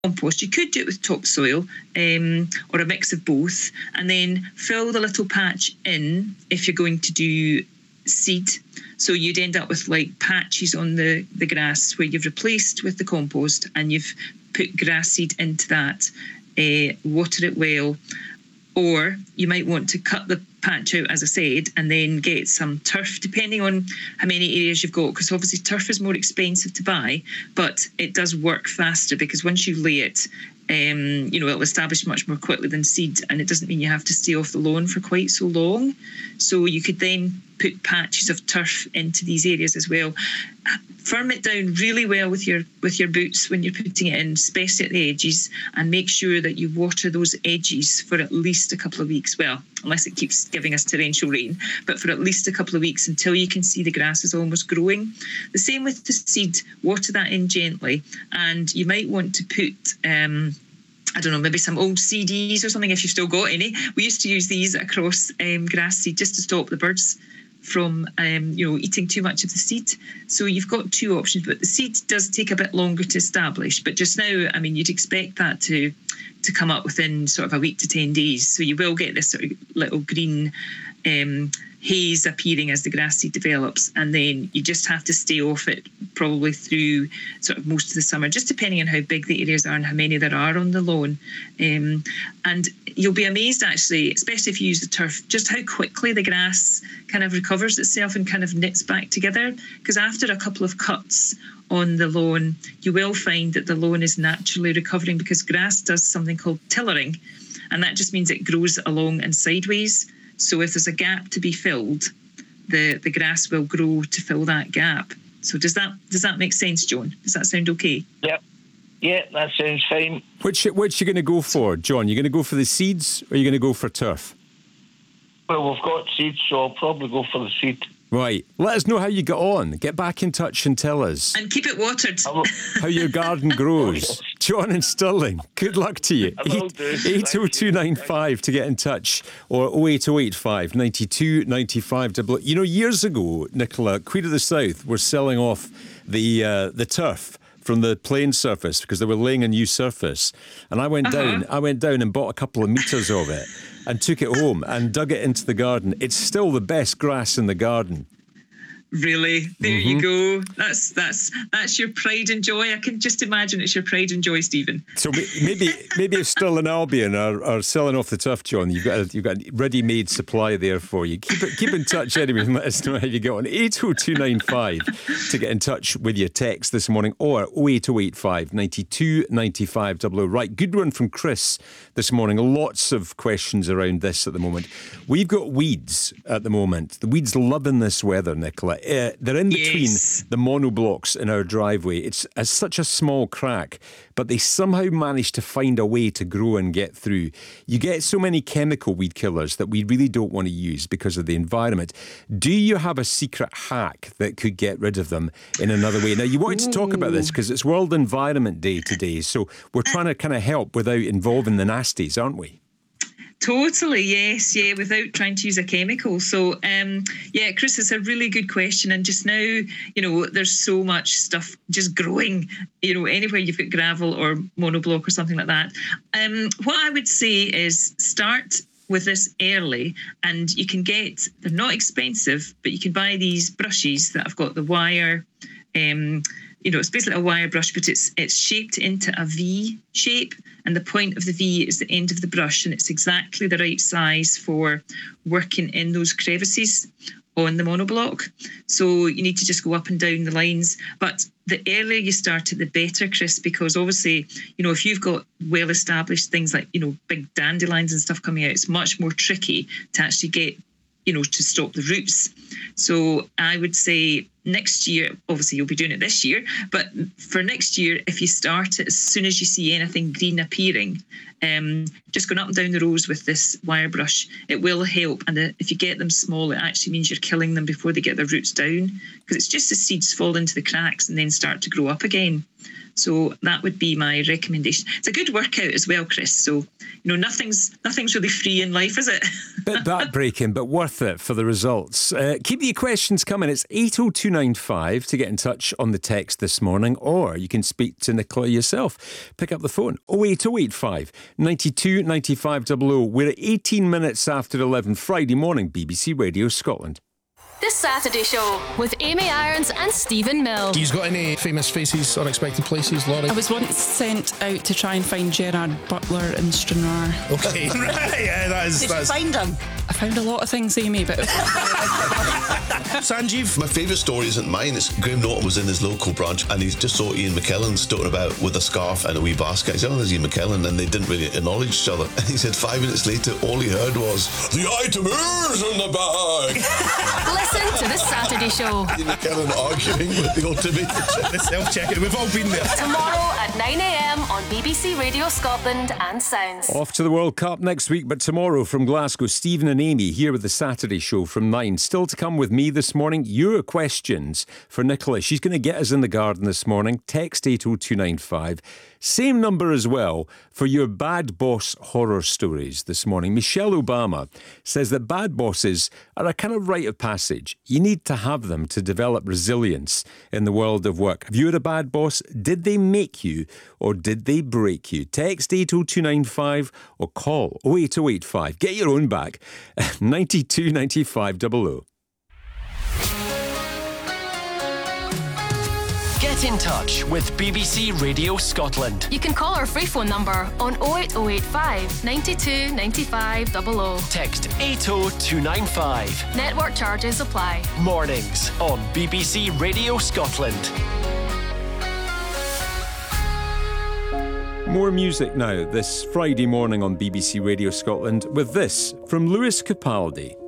compost. You could do it with topsoil or a mix of both, and then fill the little patch in if you're going to do seed. So you'd end up with like patches on the grass where you've replaced with the compost and you've put grass seed into that. Water it well. Or you might want to cut the patch out, as I said, and then get some turf, depending on how many areas you've got, because obviously turf is more expensive to buy, but it does work faster because once you lay it, it'll establish much more quickly than seed, and it doesn't mean you have to stay off the lawn for quite so long. So you could then put patches of turf into these areas as well. Firm it down really well with your boots when you're putting it in, especially at the edges, and make sure that you water those edges for at least a couple of weeks. Well, unless it keeps giving us torrential rain, but for at least a couple of weeks until you can see the grass is almost growing. The same with the seed, water that in gently, and you might want to put I don't know, maybe some old CDs or something if you've still got any. We used to use these across grass seed just to stop the birds from eating too much of the seed. So you've got two options, but the seed does take a bit longer to establish. But just now, I mean, you'd expect that to come up within sort of a week to 10 days. So you will get this sort of little green haze appearing as the grass seed develops, and then you just have to stay off it probably through sort of most of the summer, just depending on how big the areas are and how many there are on the lawn. And you'll be amazed, actually, especially if you use the turf, just how quickly the grass kind of recovers itself and kind of knits back together. Because after a couple of cuts on the lawn, you will find that the lawn is naturally recovering, because grass does something called tillering, and that just means it grows along and sideways. So if there's a gap to be filled, the grass will grow to fill that gap. So does that make sense, John? Does that sound okay? Yep. Yeah, that sounds fine. Which you going to go for, John? You going to go for the seeds, or are you going to go for turf? Well, we've got seeds, so I'll probably go for the seed. Right. Let us know how you get on. Get back in touch and tell us. And keep it watered. How your garden grows. John in Stirling, good luck to you. 80295 to get in touch, or 08085 92 95 00. You know, years ago, Nicola, Queen of the South were selling off the turf from the plain surface because they were laying a new surface. And I went down and bought a couple of metres of it and took it home and dug it into the garden. It's still the best grass in the garden. Really? There you go. That's your pride and joy. I can just imagine it's your pride and joy, Stephen. So maybe if Stirling Albion are selling off the turf, John, you've got a ready-made supply there for you. Keep in touch anyway and let us know how you get on. 80295 to get in touch with your text this morning, or 08085 92 95 00. Right, good one from Chris this morning. Lots of questions around this at the moment. We've got weeds at the moment. The weeds loving this weather, Nicola. They're in between the monoblocks in our driveway. It's such a small crack, but they somehow manage to find a way to grow and get through. You get so many chemical weed killers that we really don't want to use because of the environment. Do you have a secret hack that could get rid of them in another way? Now, you wanted to talk about this because it's World Environment Day today, so we're trying to kind of help without involving the nasties, aren't we? Totally, yes, yeah, without trying to use a chemical. So, Chris, it's a really good question. And just now, there's so much stuff just growing, anywhere you've got gravel or monoblock or something like that. What I would say is start with this early, and they're not expensive, but you can buy these brushes that have got the wire. It's basically a wire brush, but it's shaped into a V shape, and the point of the V is the end of the brush, and it's exactly the right size for working in those crevices on the monoblock. So you need to just go up and down the lines. But the earlier you start it, the better, Chris, because obviously, if you've got well-established things like, big dandelions and stuff coming out, it's much more tricky to actually get, to stop the roots. So I would say next year, obviously you'll be doing it this year, but for next year, if you start it as soon as you see anything green appearing, just going up and down the rows with this wire brush, it will help. And if you get them small, it actually means you're killing them before they get their roots down, because it's just the seeds fall into the cracks and then start to grow up again. So that would be my recommendation. It's a good workout as well, Chris. So, nothing's really free in life, is it? Bit backbreaking, but worth it for the results. Keep your questions coming. It's 802 80295 to get in touch on the text this morning, or you can speak to Nicola yourself. Pick up the phone, 08085 92 95 00. We're at 18 minutes after 11, Friday morning, BBC Radio Scotland. The Saturday Show with Amy Irons and Stephen Mill. He's got any famous faces, unexpected places, Laurie? I was once sent out to try and find Gerard Butler in Stranraer. Okay, right, yeah, Did you find him? I found a lot of things, Amy, but... Sanjeev? My favourite story isn't mine. It's Graham Norton was in his local branch and he's just saw Ian McKellen stoating about with a scarf and a wee basket. He said, oh, there's Ian McKellen, and they didn't really acknowledge each other. And he said 5 minutes later, all he heard was, the item is in the bag. Listen to The Saturday Show. Ian McKellen arguing with the automated The self-checking. We've all been there. Tomorrow at 9 a.m. on BBC Radio Scotland and Sounds. Off to the World Cup next week, but tomorrow from Glasgow, Stephen and Amy here with the Saturday Show from 9. Still to come with me this morning, your questions for Nicola. She's going to get us in the garden this morning. Text 80295. Same number as well for your bad boss horror stories this morning. Michelle Obama says that bad bosses are a kind of rite of passage. You need to have them to develop resilience in the world of work. Have you had a bad boss? Did they make you or did they break you? Text 80295 or call 08085. Get your own back. 92 95 00. Get in touch with BBC Radio Scotland. You can call our free phone number on 08085 92 95 00. Text 80295. Network charges apply. Mornings on BBC Radio Scotland. More music now this Friday morning on BBC Radio Scotland with this from Lewis Capaldi.